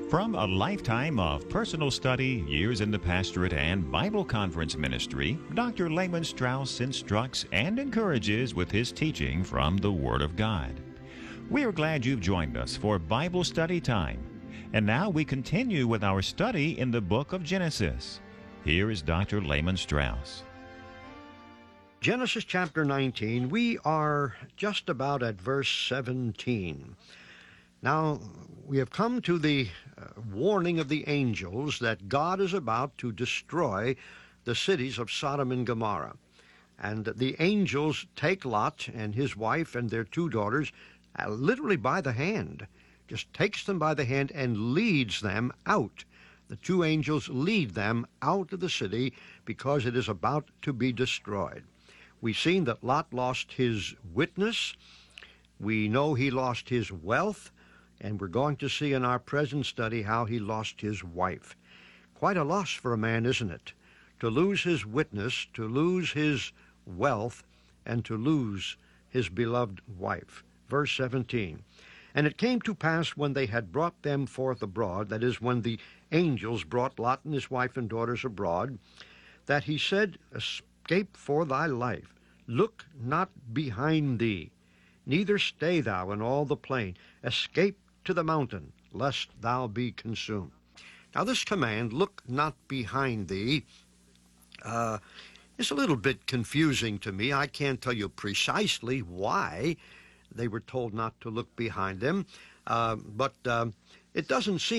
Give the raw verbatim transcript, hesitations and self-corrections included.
From a lifetime of personal study, years in the pastorate, and Bible conference ministry, Doctor Lehman Strauss instructs and encourages with his teaching from the Word of God. We are glad you've joined us for Bible study time. And now we continue with our study in the book of Genesis. Here is Doctor Lehman Strauss. Genesis chapter nineteen, we are just about at verse seventeen. Now, we have come to the uh, warning of the angels that God is about to destroy the cities of Sodom and Gomorrah. And the angels take Lot and his wife and their two daughters uh, literally by the hand, just takes them by the hand and leads them out. The two angels lead them out of the city because it is about to be destroyed. We've seen that Lot lost his witness. We know he lost his wealth. And we're going to see in our present study how he lost his wife. Quite a loss for a man, isn't it? To lose his witness, to lose his wealth, and to lose his beloved wife. Verse seventeen. And it came to pass when they had brought them forth abroad, that is, when the angels brought Lot and his wife and daughters abroad, that he said, Escape for thy life, look not behind thee, neither stay thou in all the plain, escape to the mountain, lest thou be consumed. Now this command, look not behind thee, uh, is a little bit confusing to me. I can't tell you precisely why they were told not to look behind them, uh, but uh, it doesn't seem